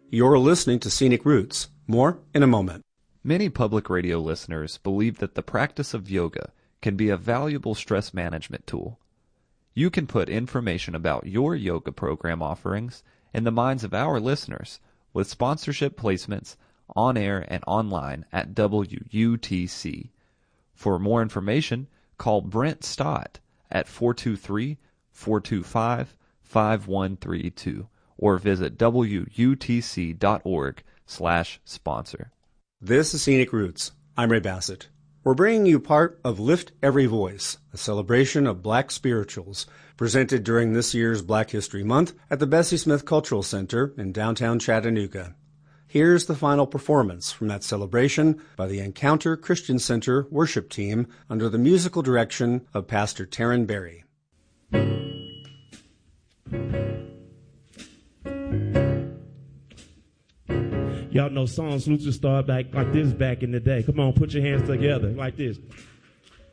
You're listening to Scenic Roots. More in a moment. Many public radio listeners believe that the practice of yoga can be a valuable stress management tool. You can put information about your yoga program offerings in the minds of our listeners with sponsorship placements on air and online at WUTC. For more information, call Brent Stott at 423-425-5132 or visit WUTC.org/sponsor. This is Scenic Roots. I'm Ray Bassett. We're bringing you part of Lift Every Voice, a celebration of black spirituals, presented during this year's Black History Month at the Bessie Smith Cultural Center in downtown Chattanooga. Here's the final performance from that celebration by the Encounter Christian Center worship team under the musical direction of Pastor Taryn Berry. Y'all know songs used to start like this back in the day. Come on, put your hands together like this.